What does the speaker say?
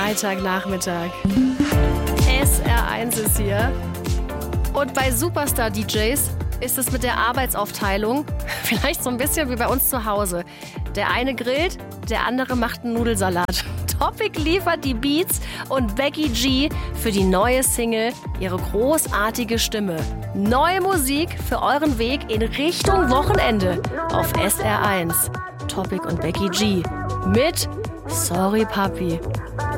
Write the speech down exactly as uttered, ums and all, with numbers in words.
Freitagnachmittag. S R eins ist hier. Und bei Superstar-D Js ist es mit der Arbeitsaufteilung vielleicht so ein bisschen wie bei uns zu Hause. Der eine grillt, der andere macht einen Nudelsalat. Topic liefert die Beats und Becky G für die neue Single ihre großartige Stimme. Neue Musik für euren Weg in Richtung Wochenende auf S R eins. Topic und Becky G mit Sorry Papi.